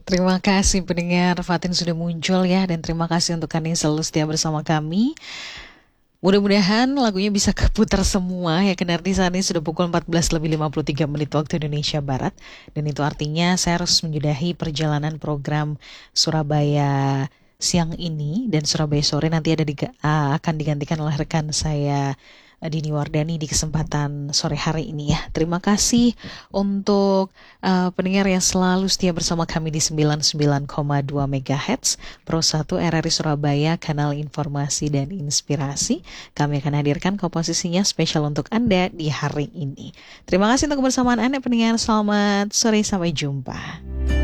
Terima kasih pendengar, Fatin sudah muncul ya, dan terima kasih untuk kalian yang selalu setia bersama kami. Mudah-mudahan lagunya bisa keputar semua ya, karena di saat ini sudah pukul 14 lebih 53 menit waktu Indonesia Barat. Dan itu artinya saya harus menyudahi perjalanan program Surabaya siang ini, dan Surabaya sore nanti akan digantikan oleh rekan saya Dini Wardani di kesempatan sore hari ini ya. Terima kasih untuk pendengar yang selalu setia bersama kami di 99,2 MHz Pro 1 RRI Surabaya, kanal informasi dan inspirasi. Kami akan hadirkan komposisinya spesial untuk Anda di hari ini. Terima kasih untuk kebersamaan Anda pendengar. Selamat sore, sampai jumpa.